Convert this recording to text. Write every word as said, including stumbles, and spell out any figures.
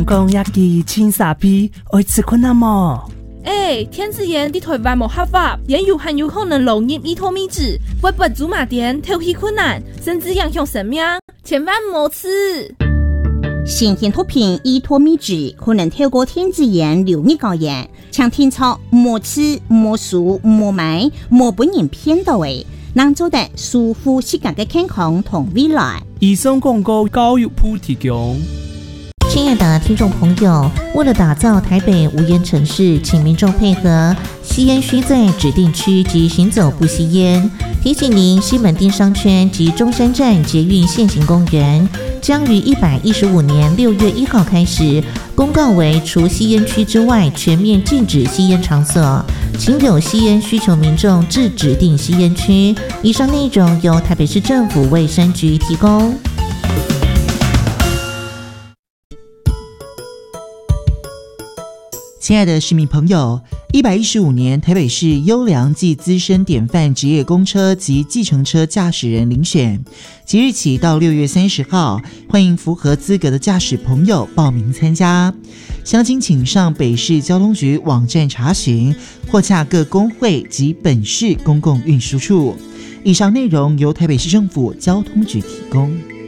公也记青沙皮，爱吃困难么？ 哎，天子盐伫台湾无合法，盐有很有可能流入伊托米脂，会不祖马店透气困难，甚至影响生命，千万莫吃。 新鲜毒品伊托米脂可能透过天子盐流入高盐，请听操莫吃、莫数、莫买、莫本人骗到的，能做得舒服适合的健康同未来。 以上广告教育部提供。 亲爱的听众朋友，为了打造台北无烟城市，请民众配合，吸烟需在指定区及行走不吸烟。提醒您，西门町商圈及中山站捷运现行公园将于一百一十五年六月一号开始公告为除吸烟区之外全面禁止吸烟场所，请有吸烟需求民众至指定吸烟区。以上内容由台北市政府卫生局提供。 亲爱的市民朋友，一百一十五年台北市优良暨资深典范职业公车及计程车驾驶人遴选，即日起到六月三十号，欢迎符合资格的驾驶朋友报名参加。详情请上北市交通局网站查询，或洽各工会及本市公共运输处。以上内容由台北市政府交通局提供。